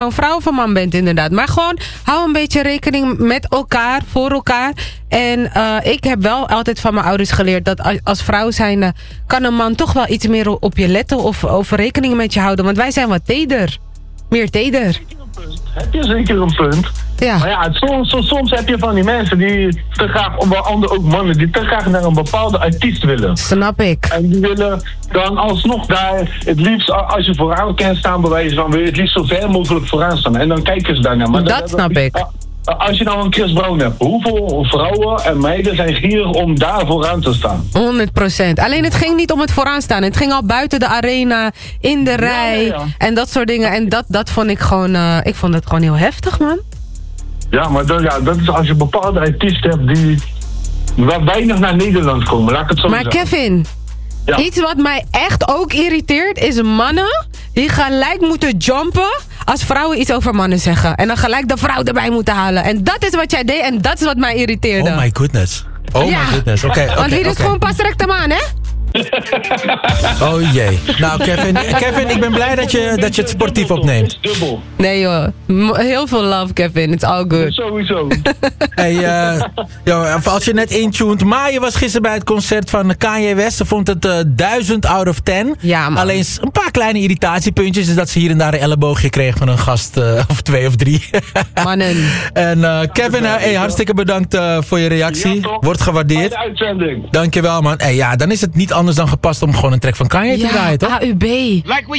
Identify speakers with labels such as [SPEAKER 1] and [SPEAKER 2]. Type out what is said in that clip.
[SPEAKER 1] nou vrouw of een man bent inderdaad. Maar gewoon hou een beetje rekening met elkaar, voor elkaar. En ik heb wel altijd van mijn ouders geleerd dat als vrouw zijnde kan een man toch wel iets meer op je letten of rekening met je houden. Want wij zijn wat teder. Meer teder.
[SPEAKER 2] Heb je zeker een punt.
[SPEAKER 1] Ja.
[SPEAKER 2] Maar ja, soms heb je van die mensen die te graag, onder andere ook mannen, die te graag naar een bepaalde artiest willen.
[SPEAKER 1] Snap ik.
[SPEAKER 2] En die willen dan alsnog daar, het liefst als je vooraan kan staan, bewijzen van, wil je het liefst zo ver mogelijk vooraan staan. En dan kijken ze daarnaar. Maar
[SPEAKER 1] dat snap ik.
[SPEAKER 2] Als je nou een Chris Brown hebt, hoeveel vrouwen en meiden zijn gierig om daar vooraan te staan?
[SPEAKER 1] 100%. Alleen het ging niet om het vooraan staan. Het ging al buiten de arena, in de rij en dat soort dingen. En dat vond ik gewoon, ik vond het gewoon heel heftig, man.
[SPEAKER 2] Ja, maar dat is als je bepaalde artiesten hebt die weinig naar Nederland komen, laat ik het zo zeggen.
[SPEAKER 1] Maar Kevin, iets wat mij echt ook irriteert is mannen die gelijk moeten jumpen als vrouwen iets over mannen zeggen. En dan gelijk de vrouw erbij moeten halen. En dat is wat jij deed en dat is wat mij irriteerde.
[SPEAKER 3] Oh my goodness. My goodness. Oké.
[SPEAKER 1] Want hier is gewoon pas direct hem aan, hè?
[SPEAKER 3] Oh jee. Nou Kevin, ik ben blij dat je het sportief opneemt.
[SPEAKER 1] Nee joh, heel veel love Kevin, it's all good.
[SPEAKER 2] Sowieso.
[SPEAKER 3] Hey, als je net intuned, Maaie was gisteren bij het concert van Kanye West. Ze vond het 1000 out of 10.
[SPEAKER 1] Ja, man.
[SPEAKER 3] Alleen een paar kleine irritatiepuntjes is dat ze hier en daar een elleboogje kreeg van een gast of 2 of 3.
[SPEAKER 1] Mannen.
[SPEAKER 3] En Kevin, hartstikke bedankt voor je reactie.
[SPEAKER 2] Ja,
[SPEAKER 3] wordt gewaardeerd.
[SPEAKER 2] Uitzending.
[SPEAKER 3] Dankjewel man. Hey, dan is het niet anders dan gepast om gewoon een track van Kanye te draaien, toch?
[SPEAKER 1] AUB.
[SPEAKER 4] Like we